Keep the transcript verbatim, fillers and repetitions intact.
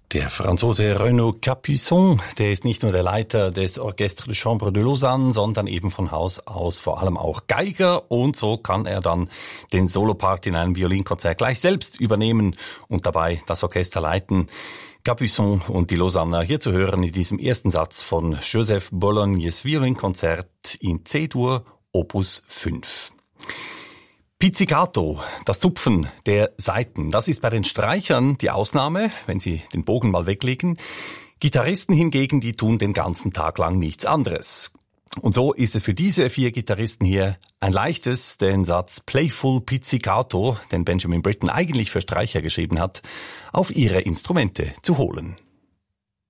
Der Franzose Renaud Capuçon, der ist nicht nur der Leiter des Orchestre de Chambre de Lausanne, sondern eben von Haus aus vor allem auch Geiger, und so kann er dann den Solopart in einem Violinkonzert gleich selbst übernehmen und dabei das Orchester leiten. Capuçon und die Lausanner hier zu hören in diesem ersten Satz von Joseph Bolognes Violinkonzert in C-Dur, Opus fünf. Pizzicato, das Zupfen der Saiten, das ist bei den Streichern die Ausnahme, wenn sie den Bogen mal weglegen. Gitarristen hingegen, die tun den ganzen Tag lang nichts anderes. Und so ist es für diese vier Gitarristen hier ein leichtes, den Satz Playful Pizzicato, den Benjamin Britten eigentlich für Streicher geschrieben hat, auf ihre Instrumente zu holen.